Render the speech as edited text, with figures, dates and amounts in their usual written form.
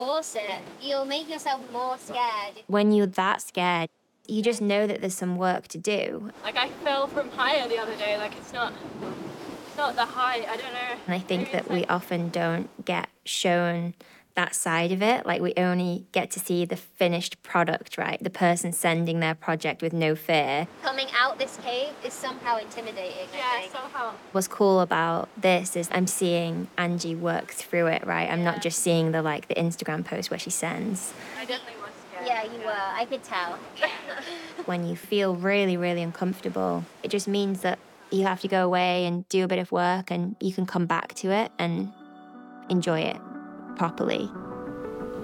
Force it, you'll make yourself more scared. When you're that scared, you just know that there's some work to do. Like, I fell from higher the other day, like, it's not the height, I don't know. And I think Maybe that it's we like, often don't get shown that side of it. Like, we only get to see the finished product, right? The person sending their project with no fear. Coming out this cave is somehow intimidating, I yeah, think. somehow. What's cool about this is I'm seeing Angie work through it, right? I'm not just seeing the Instagram post where she sends. I definitely was scared. Yeah, you were. I could tell. When you feel really, really uncomfortable, it just means that you have to go away and do a bit of work and you can come back to it and enjoy it properly.